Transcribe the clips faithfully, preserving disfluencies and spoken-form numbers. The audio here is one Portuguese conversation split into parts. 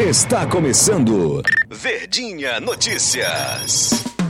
Está começando Verdinha Notícias.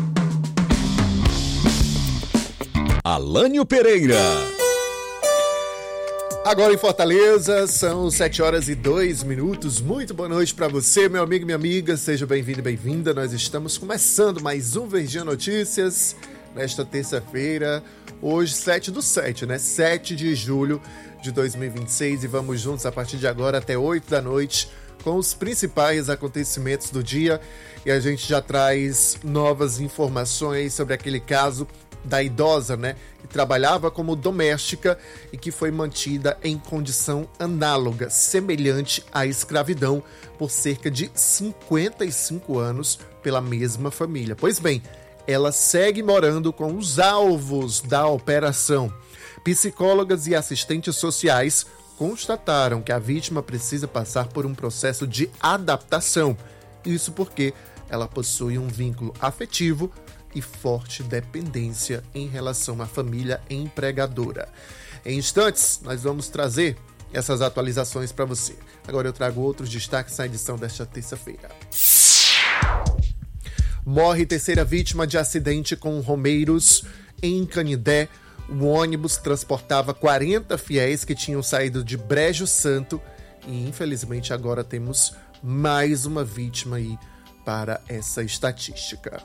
Alânio Pereira. Agora em Fortaleza, são sete horas e dois minutos. Muito boa noite para você, meu amigo e minha amiga. Seja bem-vindo e bem-vinda. Nós estamos começando mais um Verdinha Notícias nesta terça-feira, hoje sete do sete, né? sete de julho de dois mil e vinte e seis, e vamos juntos a partir de agora até oito da noite com os principais acontecimentos do dia, e a gente já traz novas informações sobre aquele caso da idosa, né, que trabalhava como doméstica e que foi mantida em condição análoga, semelhante à escravidão, por cerca de cinquenta e cinco anos pela mesma família. Pois bem, ela segue morando com os alvos da operação. Psicólogas e assistentes sociais constataram que a vítima precisa passar por um processo de adaptação. Isso porque ela possui um vínculo afetivo e forte dependência em relação à família empregadora. Em instantes, nós vamos trazer essas atualizações para você. Agora eu trago outros destaques na edição desta terça-feira. Morre terceira vítima de acidente com romeiros em Canindé. O ônibus transportava quarenta fiéis que tinham saído de Brejo Santo e, infelizmente, agora temos mais uma vítima aí para essa estatística.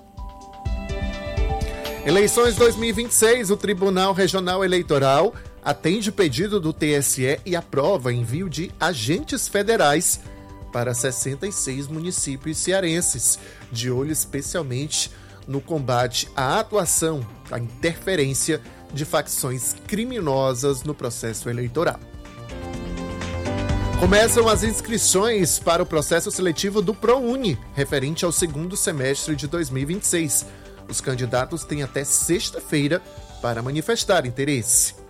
Eleições dois mil e vinte e seis, o Tribunal Regional Eleitoral atende pedido do T S E e aprova envio de agentes federais para sessenta e seis municípios cearenses, de olho especialmente no combate à atuação, à interferência de facções criminosas no processo eleitoral. Começam as inscrições para o processo seletivo do ProUni, referente ao segundo semestre de dois mil e vinte e seis. Os candidatos têm até sexta-feira para manifestar interesse.